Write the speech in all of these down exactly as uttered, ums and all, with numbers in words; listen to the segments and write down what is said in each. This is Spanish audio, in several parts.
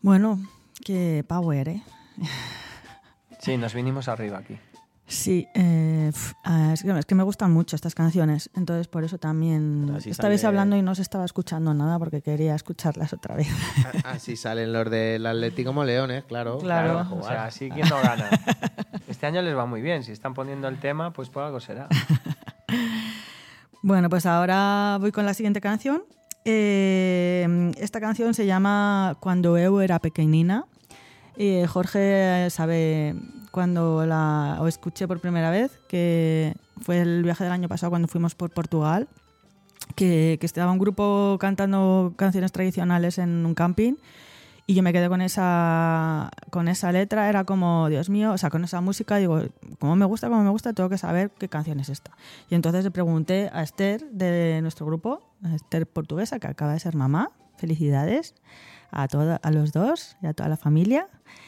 Bueno, qué power, ¿eh? Sí, nos vinimos arriba aquí. Sí, eh, pf, ah, es, que, es que me gustan mucho estas canciones, entonces por eso también Así estabais sale... hablando y no os estaba escuchando nada porque quería escucharlas otra vez. Así salen los del Atlético como leones, claro. Claro. claro O sea, así quién no gana. Este año les va muy bien. Si están poniendo el tema, pues por algo será. Bueno, pues ahora voy con la siguiente canción. Eh, esta canción se llama Cuando eu era pequeñina. Y Jorge sabe cuando la o escuché por primera vez, que fue el viaje del año pasado cuando fuimos por Portugal, que, que estaba un grupo cantando canciones tradicionales en un camping y yo me quedé con esa con esa letra, era como, Dios mío, o sea, con esa música, digo, como me gusta, como me gusta, tengo que saber qué canción es esta. Y entonces le pregunté a Esther de nuestro grupo, a Esther portuguesa, que acaba de ser mamá, felicidades a, toda, a los dos y a toda la familia.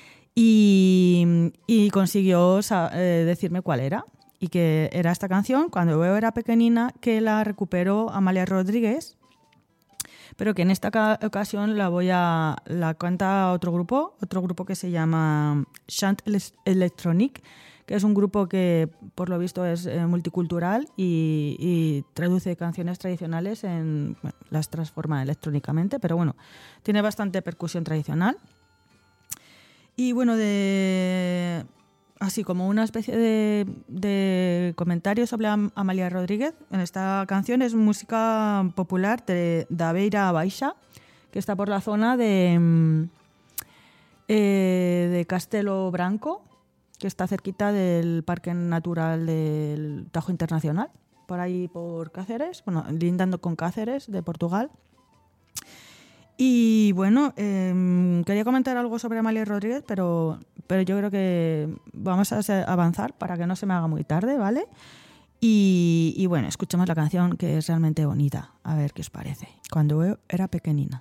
Y, y consiguió eh, decirme cuál era, y que era esta canción, Cuando eu era pequeñina, que la recuperó Amalia Rodríguez, pero que en esta ocasión la voy a la canta otro grupo, otro grupo que se llama Chant Electronic, que es un grupo que por lo visto es eh, multicultural y, y traduce canciones tradicionales, en, bueno, las transforma electrónicamente, pero bueno, tiene bastante percusión tradicional. Y bueno, de así como una especie de, de comentario sobre Amalia Rodríguez, en esta canción es música popular de da Beira Baixa, que está por la zona de, eh, de Castelo Branco, que está cerquita del Parque Natural del Tajo Internacional, por ahí por Cáceres, bueno, lindando con Cáceres de Portugal. Y bueno, eh, quería comentar algo sobre Amalia Rodríguez, pero, pero yo creo que vamos a avanzar para que no se me haga muy tarde, ¿vale? Y, y bueno, escuchemos la canción, que es realmente bonita. A ver qué os parece. Cuando eu era pequeñina.